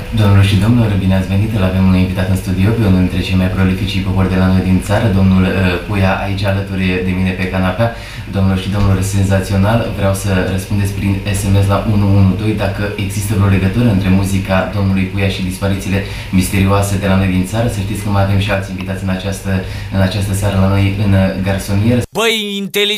Domnilor și domnilor, bine ați venit, îl avem un invitat în studio, pe unul dintre cei mai prolifici popori de la noi din țară, domnul Puia, aici alături de mine pe canapea. Domnilor și domnilor, senzațional, vreau să răspundeți prin SMS la 112 dacă există vreo legătură între muzica domnului Puia și disparițiile misterioase de la noi din țară. Să știți că mai avem și alți invitați în această seară la noi în garsonier. Băi,